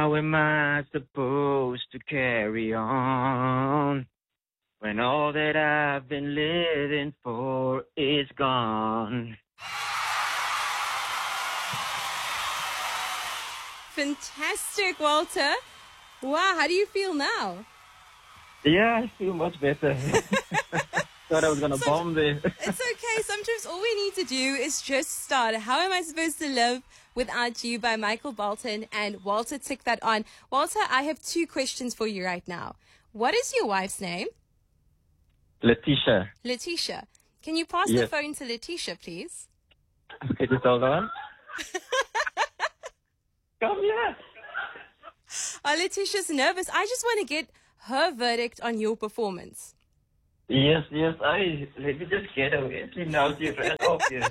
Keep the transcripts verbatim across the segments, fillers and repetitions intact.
How am I supposed to carry on when all that I've been living for is gone? Fantastic, Walter. Wow, how do you feel now? Yeah, I feel much better. Thought I was going to bomb there. It's okay. Sometimes all we need to do is just start. How Am I Supposed to Live Without You by Michael Bolton, and Walter ticked that on. Walter, I have two questions for you right now. What is your wife's name? Letitia. Letitia. Can you pass Yes. the phone to Letitia, please? Okay, just hold on. Come here. Oh, Letitia's nervous. I just want to get her verdict on your performance. Yes, yes, I let me just get away. See, now she ran off here.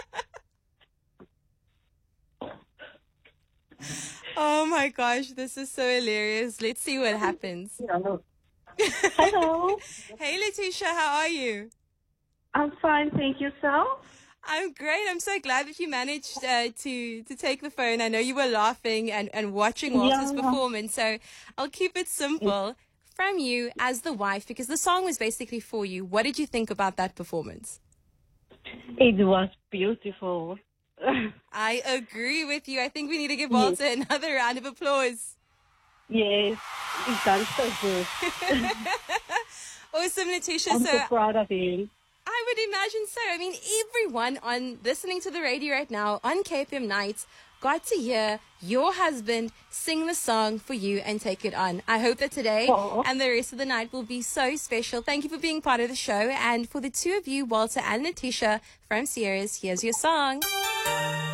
Oh my gosh, this is so hilarious. Let's see what happens. Hello. Hello. Hey Letitia, how are you? I'm fine, thank you, sir. I'm great. I'm so glad that you managed uh, to to take the phone. I know you were laughing and, and watching Walter's Yeah. performance, so I'll keep it simple. From you as the wife, because the song was basically for you, what did you think about that performance? It was beautiful. I agree with you. I think we need to give Walter Yes. another round of applause. Yes, it done so good. Awesome, Letitia. I'm So so proud of him. I would imagine so. I mean, everyone on listening to the radio right now on K P M Nights got to hear your husband sing the song for you and take it on. I hope that today Aw. and the rest of the night will be so special. Thank you for being part of the show. And for the two of you, Walter and Letitia from Sierra's, here's your song.